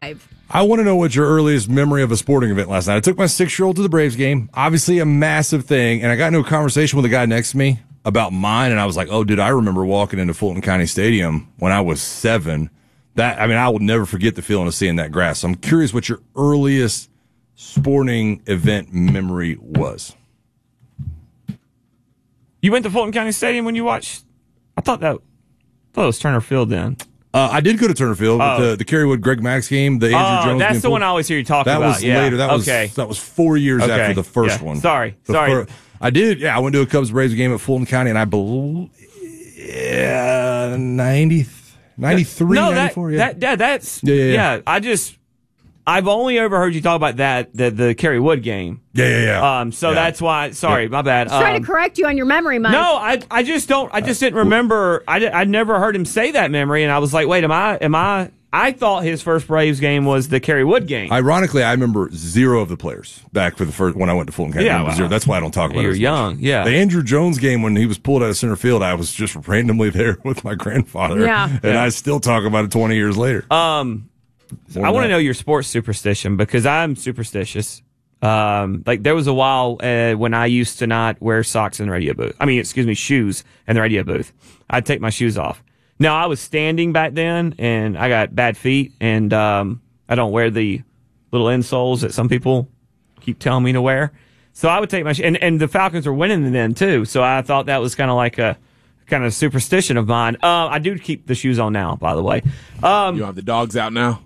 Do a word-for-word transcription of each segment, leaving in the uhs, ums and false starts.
five. I want to know what your earliest memory of a sporting event last night. I took my six-year-old to the Braves game, obviously a massive thing, and I got into a conversation with a guy next to me about mine, and I was like, oh, dude, I remember walking into Fulton County Stadium when I was seven. That I mean, I will never forget the feeling of seeing that grass. So I'm curious what your earliest sporting event memory was. You went to Fulton County Stadium when you watched? I thought that, I thought it was Turner Field then. Uh, I did go to Turner Field oh. with the, the Kerry Wood Greg Max game, the Andrew oh, Jones that's game. the one I always hear you talk that about. Was yeah. later. That was okay. that was four years okay. after the first yeah. one. Sorry, the sorry. Fir- I did. Yeah, I went to a Cubs Braves game at Fulton County, and I believe yeah, ninety, ninety-three, no, ninety-four. That, yeah. that, yeah, that's yeah, yeah, yeah. yeah. I just. I've only overheard you talk about that, the, the Kerry Wood game. Yeah, yeah, yeah. Um, so yeah. that's why, sorry, yeah. my bad. I was trying um, to correct you on your memory, Mike. No, I I just don't, I just didn't remember, I I never heard him say that memory, and I was like, wait, am I, am I, I thought his first Braves game was the Kerry Wood game. Ironically, I remember zero of the players back for the first, when I went to Fulton County. Yeah, wow. Zero. That's why I don't talk about You're it. You're young, yeah. The Andrew Jones game, when he was pulled out of center field, I was just randomly there with my grandfather. Yeah. And yeah. I still talk about it twenty years later. Um, I want to know your sports superstition because I'm superstitious. Um, like there was a while uh, when I used to not wear socks in the radio booth. I mean, excuse me, shoes in the radio booth. I'd take my shoes off. Now I was standing back then, and I got bad feet, and um, I don't wear the little insoles that some people keep telling me to wear. So I would take my sh- and and the Falcons were winning then too. So I thought that was kind of like a kind of superstition of mine. Uh, I do keep the shoes on now, by the way. Um, you have the dogs out now.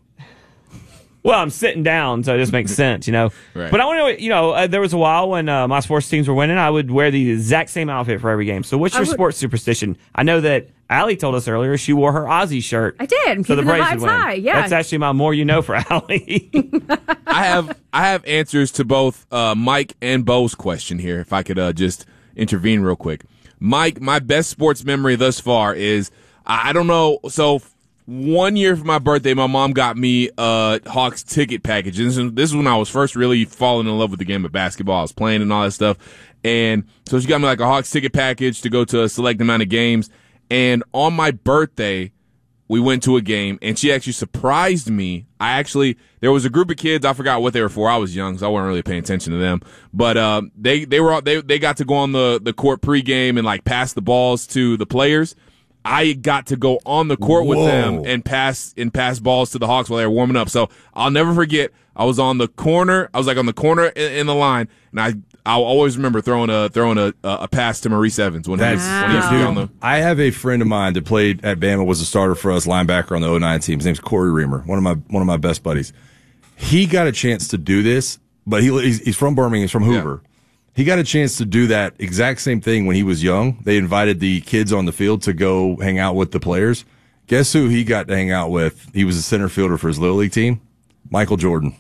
Well, I'm sitting down, so it just makes sense, you know. Right. But I want to know, you know, uh, there was a while when uh, my sports teams were winning, I would wear the exact same outfit for every game. So what's your would, sports superstition? I know that Allie told us earlier she wore her Aussie shirt. I did. So the Braves vibes would win. high, yeah. That's actually my more you know for Allie. I have I have answers to both uh, Mike and Bo's question here. If I could uh, just intervene real quick, Mike, my best sports memory thus far is I, I don't know. So one year for my birthday, my mom got me a Hawks ticket package. This is, this is when I was first really falling in love with the game of basketball. I was playing and all that stuff, and so she got me like a Hawks ticket package to go to a select amount of games. And on my birthday, we went to a game, and she actually surprised me. I actually, there was a group of kids, I forgot what they were for. I was young, so I wasn't really paying attention to them. But uh, they they were they they got to go on the, the court pregame and like pass the balls to the players. I got to go on the court with Whoa. them and pass and pass balls to the Hawks while they were warming up. So I'll never forget. I was on the corner. I was like on the corner in, in the line, and I I'll always remember throwing a throwing a a pass to Maurice Evans when he was, when he was Dude, on the. I have a friend of mine that played at Bama, was a starter for us, linebacker on the oh nine team. His name's Corey Reamer, one of my one of my best buddies. He got a chance to do this, but he he's, he's from Birmingham. He's from Hoover. Yeah. He got a chance to do that exact same thing when he was young. They invited the kids on the field to go hang out with the players. Guess who he got to hang out with? He was a center fielder for his Little League team. Michael Jordan.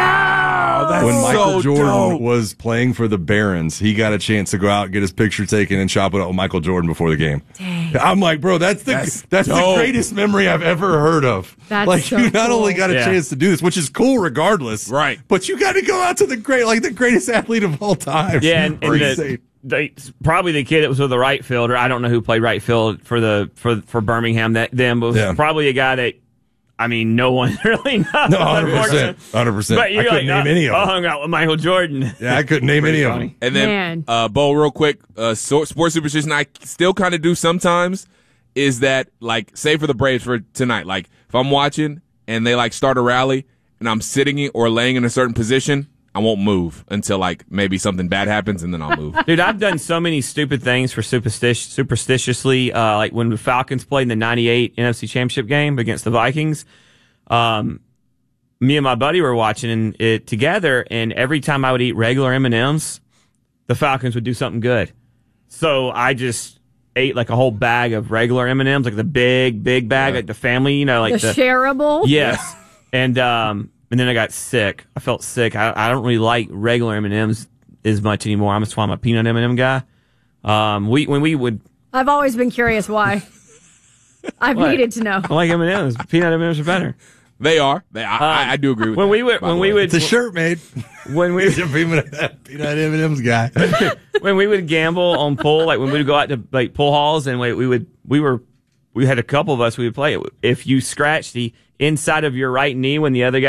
Wow, that's when Michael so Jordan dope. was playing for the Barons, he got a chance to go out and get his picture taken and chop it up with Michael Jordan before the game. Dang. I'm like, bro, that's the That's that's, the dope. greatest memory I've ever heard of. That's like so you not cool. only got a Yeah. chance to do this, which is cool regardless, Right. But you got to go out to the great, like the greatest athlete of all time. Yeah, and, and Crazy. the, they, probably the kid that was with the right fielder. I don't know who played right field for the for for Birmingham that then, but was Yeah. probably a guy that I mean, no one really knows. No, one hundred percent, one hundred percent. But you're I couldn't like, name oh, any of I them. hung out with Michael Jordan. Yeah, I couldn't name any of funny. them. And then, Man. uh, Bo, real quick, uh, so, sports superstition I still kind of do sometimes is that, like, say for the Braves for tonight, like, if I'm watching and they, like, start a rally and I'm sitting or laying in a certain position, I won't move until, like, maybe something bad happens and then I'll move. Dude, I've done so many stupid things for superstition, superstitiously. Uh, like when the Falcons played in the ninety-eight N F C Championship game against the Vikings. Um, me and my buddy were watching it together, and every time I would eat regular M and M's, the Falcons would do something good. So I just ate like a whole bag of regular M and M's, like the big, big bag, Yeah. like the family, you know, like The, the, shareable? yes. And um, and then I got sick. I felt sick. I, I don't really like regular M and M's as much anymore. I'm just why I'm a peanut M and M guy. Um, we when we would, I've always been curious why. I've What? needed to know. I like M and M's. Peanut M and M's are better. They are. They, I, I, I do agree with When that, we would, by when the we way. would, It's a shirt made. when we He's a peanut peanut M and M's guy. when we would gamble on pool, like when we would go out to like pool halls, and we, we would we were we had a couple of us we would play it. If you scratched the inside of your right knee when the other guy